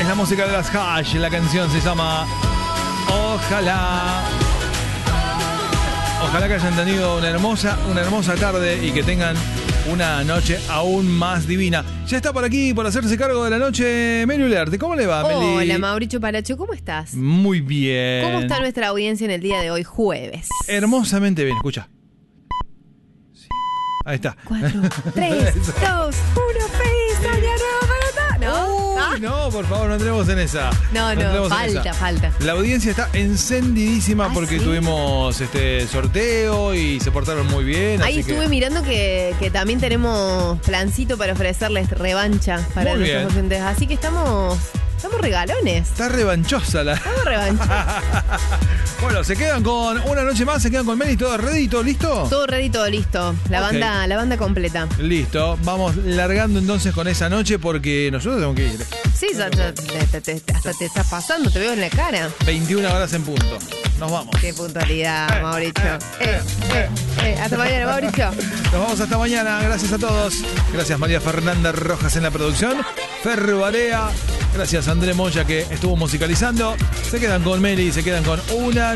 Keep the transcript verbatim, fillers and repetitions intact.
Es la música de las Hash. La canción se llama Ojalá. Ojalá que hayan tenido una hermosa, una hermosa tarde y que tengan una noche aún más divina. Ya está por aquí, por hacerse cargo de la noche, Meli Ulerte. ¿Cómo le va, Meli? Hola, Mauricio Paracho, ¿cómo estás? Muy bien. ¿Cómo está nuestra audiencia en el día de hoy, jueves? Hermosamente bien, escucha. Sí. Ahí está. Cuatro, tres, dos, uno, feliz año nuevo para todos. ¿No? Uy, ¿Ah? no, por favor, no entremos en esa. No, no, entremos en falta, esa. falta. La audiencia está encendidísima ¿Ah, porque sí? tuvimos este sorteo y se portaron muy bien. Ahí así estuve que... mirando que, que también tenemos plancito para ofrecerles revancha para Muy nuestros bien. oyentes. Así que estamos, estamos regalones. Está revanchosa la... Estamos revancha. Bueno, se quedan con una noche más, se quedan con Meli, todo ready, todo listo. Todo ready, todo listo. La Ok. banda, la banda completa. Listo, vamos largando entonces con esa noche porque nosotros tenemos que ir. Sí, ya- ya- te- te- te- hasta te estás pasando, te veo en la cara. veintiuna horas en punto. Nos vamos. Qué puntualidad, Mauricio. Eh, eh, eh. Hasta mañana, Mauricio. Nos vamos hasta mañana. Gracias a todos. Gracias María Fernanda Rojas en la producción. Ferro Barea. Gracias André Moya que estuvo musicalizando. Se quedan con Meli, se quedan con una